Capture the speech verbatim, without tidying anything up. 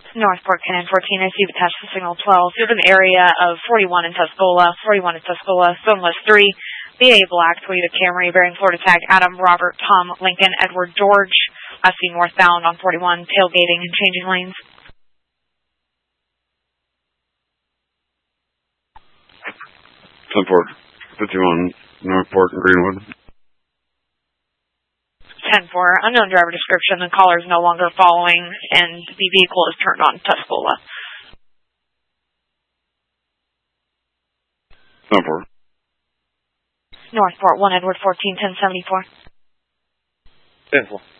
Northport, Cannon fourteen, I see you attached to signal twelve. You have an area of forty-one in Tuscola, forty-one in Tuscola, zone list three, B A Black, Toyota Camry, bearing Florida tag, Adam, Robert, Tom, Lincoln, Edward, George, I see northbound on forty-one, tailgating and changing lanes. ten four, fifty-one, Northport and Greenwood. ten four, unknown driver description, the caller is no longer following, and the vehicle is turned on Tuscola. ten four. Northport, one Edward, fourteen ten seventy-four. ten four.